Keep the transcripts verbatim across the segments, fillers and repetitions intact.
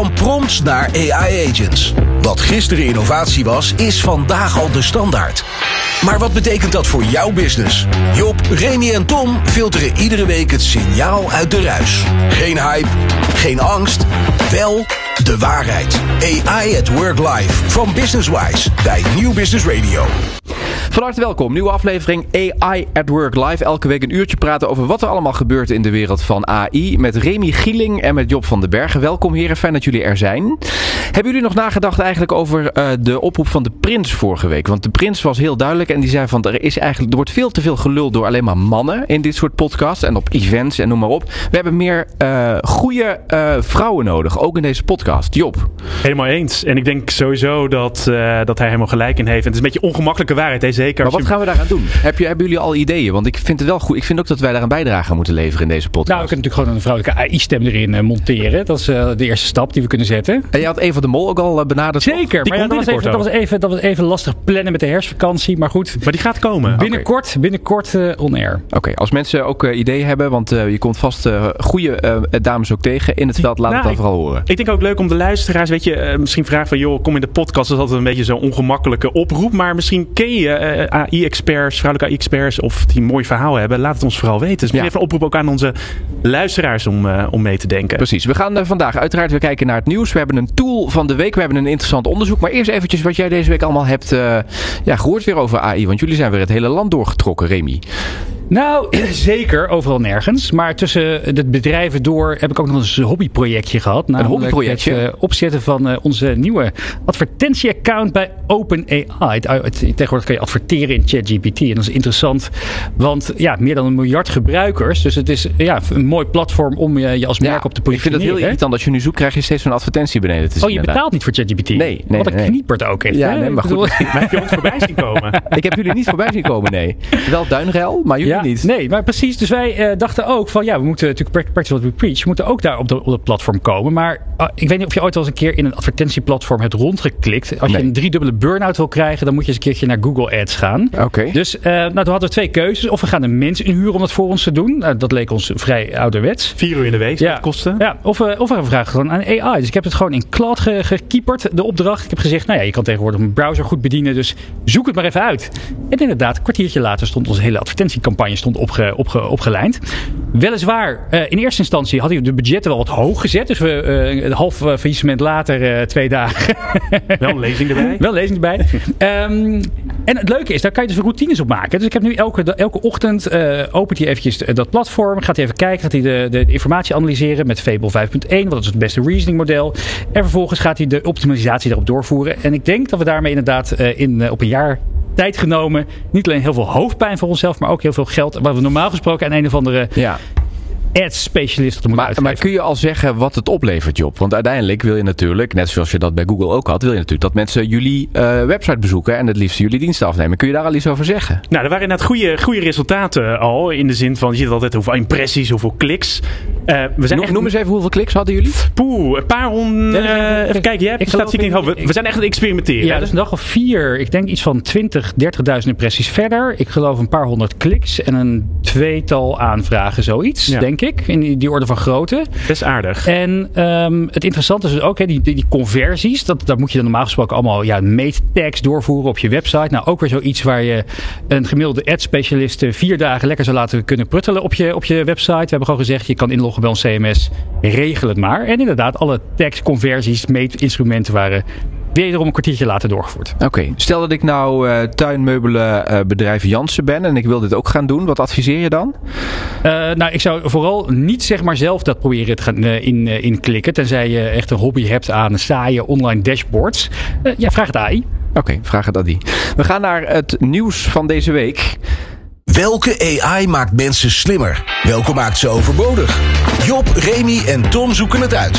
Van prompts naar A I-agents. Wat gisteren innovatie was, is vandaag al de standaard. Maar wat betekent dat voor jouw business? Job, Remy en Tom filteren iedere week het signaal uit de ruis. Geen hype, geen angst, wel de waarheid. A I at Work Live van Businesswise bij Nieuw Business Radio. Van harte welkom, nieuwe aflevering A I at Work Live. Elke week een uurtje praten over wat er allemaal gebeurt in de wereld van A I. Met Remy Gieling en met Job van den Bergen. Welkom heren, fijn dat jullie er zijn. Hebben jullie nog nagedacht eigenlijk over uh, de oproep van de Prins vorige week? Want de Prins was heel duidelijk en die zei van er is eigenlijk, er wordt veel te veel geluld door alleen maar mannen in dit soort podcasts en op events en noem maar op. We hebben meer uh, goede uh, vrouwen nodig, ook in deze podcast. Job? Helemaal eens. En ik denk sowieso dat, uh, dat hij helemaal gelijk in heeft. En het is een beetje ongemakkelijke waarheid, hè? Zeker. Maar wat gaan we daaraan doen? Heb je, hebben jullie al ideeën? Want ik vind het wel goed. Ik vind ook dat wij daar een bijdrage aan moeten leveren in deze podcast. Nou, we kunnen natuurlijk gewoon een vrouwelijke A I-stem erin uh, monteren. Dat is uh, de eerste stap die we kunnen zetten. En je had Eva de Mol ook al uh, benaderd. Zeker, maar ja, dat, was even, dat, was even, dat was even lastig plannen met de herfstvakantie. Maar goed. Maar die gaat komen. Binnenkort, okay. binnenkort uh, on air. Oké, okay, als mensen ook uh, ideeën hebben, want uh, je komt vast uh, goede uh, dames ook tegen in het veld. Laat nou, het dan ik, vooral horen. Ik denk ook leuk om de luisteraars, weet je, uh, misschien vragen van, joh, kom in de podcast. Dat is altijd een beetje zo'n ongemakkelijke oproep. Maar misschien ken je uh, A I-experts, vrouwelijke A I-experts of die een mooi verhaal hebben. Laat het ons vooral weten. Dus ja. Even een oproep ook aan onze luisteraars om, uh, om mee te denken. Precies. We gaan uh, vandaag uiteraard weer kijken naar het nieuws. We hebben een tool van de week. We hebben een interessant onderzoek. Maar eerst eventjes wat jij deze week allemaal hebt uh, ja, gehoord weer over A I. Want jullie zijn weer het hele land doorgetrokken, Remy. Nou, zeker. Overal nergens. Maar tussen de bedrijven door heb ik ook nog eens een hobbyprojectje gehad. Een hobbyprojectje? Het uh, opzetten van uh, onze nieuwe advertentie-account bij OpenAI. Tegenwoordig kan je adverteren in ChatGPT. En dat is interessant, want ja, meer dan een miljard gebruikers. Dus het is ja, een mooi platform om je, je als merk ja, op te positioneren. Ik vind het heel irritant. Als je nu zoekt, krijg je steeds zo'n advertentie beneden te zien. Oh, je betaalt niet voor ChatGPT? Nee. nee Wat een nee. kniepert ook echt. Ja, hè? nee, maar goed. Maar heb je ons voorbij zien komen? Ik heb jullie niet voorbij zien komen, nee. Wel Duinruil, maar jullie ja, niet. Nee, maar precies. Dus wij uh, dachten ook van ja, we moeten natuurlijk practice what we preach. We moeten ook daar op, de, op dat platform komen. Maar uh, ik weet niet of je ooit wel eens een keer in een advertentieplatform hebt rondgeklikt. Als nee. je een driedubbele burn-out wil krijgen, dan moet je eens een keertje naar Google Ads gaan. Oké. Okay. Dus uh, nou, toen hadden we twee keuzes. Of we gaan een mens inhuren om dat voor ons te doen. Uh, dat leek ons vrij ouderwets. Vier uur in de week zou ja. het kosten. Ja, of, uh, of we vragen gewoon aan A I. Dus ik heb het gewoon in Cloud ge- gekieperd, de opdracht. Ik heb gezegd, nou ja, je kan tegenwoordig een browser goed bedienen. Dus zoek het maar even uit. En inderdaad, een kwartiertje later stond onze hele advertentiecampagne stond opge, opge, opgelijnd. Weliswaar, uh, in eerste instantie hadden we de budgetten wel wat hoog gezet. Dus we uh, een half uh, faillissement later, uh, twee dagen. Wel een lezing erbij. Wel een lezing erbij. um, en het leuke is, daar kan je dus routines op maken. Dus ik heb nu elke, elke ochtend uh, opent hij eventjes dat platform. Gaat hij even kijken, gaat hij de, de informatie analyseren met Fable vijf punt één. Wat is het beste reasoning model. En vervolgens gaat hij de optimalisatie daarop doorvoeren. En ik denk dat we daarmee inderdaad uh, in, uh, op een jaar tijd genomen niet alleen heel veel hoofdpijn voor onszelf, maar ook heel veel geld, wat we normaal gesproken aan een of andere ja. ads-specialist moeten maar, uitgeven. Maar kun je al zeggen wat het oplevert, Job? Want uiteindelijk wil je natuurlijk, net zoals je dat bij Google ook had, wil je natuurlijk dat mensen jullie uh, website bezoeken en het liefst jullie diensten afnemen. Kun je daar al iets over zeggen? Nou, er waren inderdaad goede, goede resultaten al. In de zin van, je ziet altijd hoeveel impressies, hoeveel kliks. Uh, we zijn Noem, echt... noem eens even hoeveel kliks hadden jullie? Poeh, een paar honderd. Uh, even kijken, jij hebt de statistiek niet gehad. We, we zijn echt aan het experimenteren. Ja, dus een dag of vier. Ik denk iets van twintig, dertigduizend impressies verder. Ik geloof een paar honderd kliks en een tweetal aanvragen, zoiets, ja. denk ik. In die, die orde van grootte. Best aardig. En um, het interessante is dus ook, hè, die, die, die conversies. Dat, dat moet je dan normaal gesproken allemaal ja, meettags doorvoeren op je website. Nou, ook weer zoiets waar je een gemiddelde ad-specialist vier dagen lekker zou laten kunnen pruttelen op je, op je website. We hebben gewoon gezegd, je kan inloggen bij ons C M S. Regel het maar. En inderdaad, alle tags, conversies, meetinstrumenten waren wederom een kwartiertje later doorgevoerd. Oké, okay. Stel dat ik nou uh, tuinmeubelenbedrijf uh, Jansen ben en ik wil dit ook gaan doen. Wat adviseer je dan? Uh, nou, ik zou vooral niet zeg maar zelf dat proberen te gaan uh, in, uh, inklikken. Tenzij je echt een hobby hebt aan saaie online dashboards. Uh, ja, vraag het A I. Oké, okay, vraag het aan die. We gaan naar het nieuws van deze week. Welke A I maakt mensen slimmer? Welke maakt ze overbodig? Job, Remy en Tom zoeken het uit.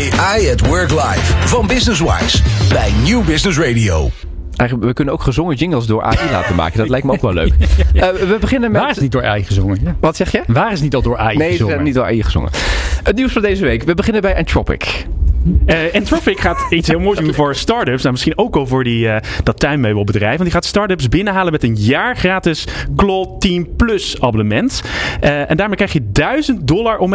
A I at Work Live van Businesswise bij Nieuw Business Radio. Eigenlijk, we kunnen ook gezongen jingles door A I laten maken. Dat lijkt me ook wel leuk. Uh, we beginnen met... Waar is het niet door A I gezongen? Ja. Wat zeg je? Waar is het niet al door A I nee, gezongen? Nee, niet door A I gezongen. Het nieuws van deze week. We beginnen bij Anthropic. Uh, Anthropic gaat iets heel moois doen voor startups. Nou, misschien ook al voor die, uh, dat tuinmeubelbedrijf. Want die gaat startups binnenhalen met een jaar gratis Claude Team Plus abonnement. Uh, en daarmee krijg je duizend dollar om